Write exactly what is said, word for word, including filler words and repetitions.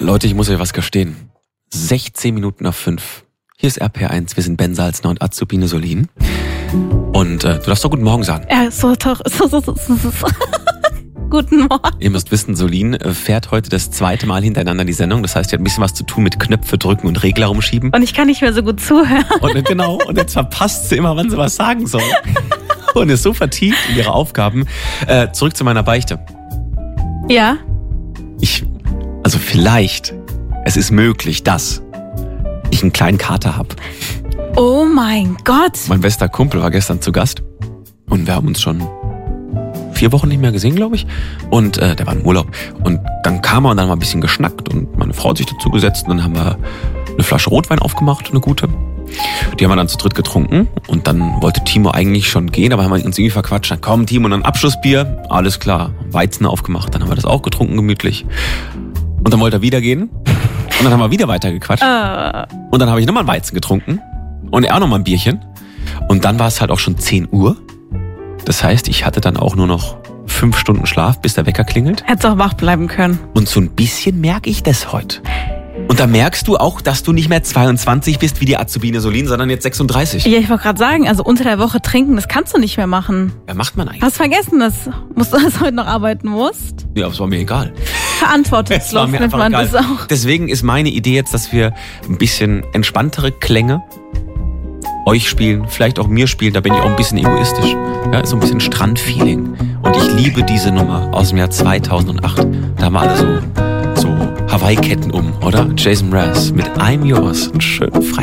Leute, ich muss euch was gestehen. sechzehn Minuten nach fünf. Hier ist R P R eins, wir sind Ben Salzner und Azubine Solin. Und äh, du darfst doch guten Morgen sagen. Ja, so doch. So, so, so, so, so. Guten Morgen. Ihr müsst wissen, Solin fährt heute das zweite Mal hintereinander die Sendung. Das heißt, sie hat ein bisschen was zu tun mit Knöpfe drücken und Regler rumschieben. Und ich kann nicht mehr so gut zuhören. Und genau, und jetzt verpasst sie immer, wann sie was sagen soll. Und ist so vertieft in ihre Aufgaben. Äh, zurück zu meiner Beichte. Ja? Ich, also vielleicht, es ist möglich, dass ich einen kleinen Kater habe. Oh mein Gott. Mein bester Kumpel war gestern zu Gast und wir haben uns schon vier Wochen nicht mehr gesehen, glaube ich. Und äh, der war im Urlaub. Und dann kam er und dann haben wir ein bisschen geschnackt und meine Frau hat sich dazu gesetzt und dann haben wir eine Flasche Rotwein aufgemacht, eine gute. Die haben wir dann zu dritt getrunken und dann wollte Timo eigentlich schon gehen, aber haben wir uns irgendwie verquatscht. Dann komm Timo, dann Abschlussbier, alles klar. Weizen aufgemacht, dann haben wir das auch getrunken, gemütlich. Und dann wollte er wieder gehen und dann haben wir wieder weitergequatscht. Uh. Und dann habe ich nochmal ein Weizen getrunken und er auch nochmal ein Bierchen. Und dann war es halt auch schon zehn Uhr. Das heißt, ich hatte dann auch nur noch fünf Stunden Schlaf, bis der Wecker klingelt. Hättest auch wach bleiben können. Und so ein bisschen merke ich das heute. Und da merkst du auch, dass du nicht mehr zweiundzwanzig bist wie die Azubine Solin, sondern jetzt sechsunddreißig. Ja, ich wollte gerade sagen, also unter der Woche trinken, das kannst du nicht mehr machen. Ja, macht man eigentlich. Hast vergessen, dass, musst du das heute noch arbeiten musst? Ja, aber es war mir egal. Verantwortungslos nennt man das auch. Deswegen ist meine Idee jetzt, dass wir ein bisschen entspanntere Klänge euch spielen, vielleicht auch mir spielen, da bin ich auch ein bisschen egoistisch. Ja, so ein bisschen Strandfeeling. Und ich liebe diese Nummer aus dem Jahr zweitausendacht. Da haben wir alle so, so Hawaii-Ketten um, oder? Jason Mraz mit I'm Yours. Einen schönen Freitag.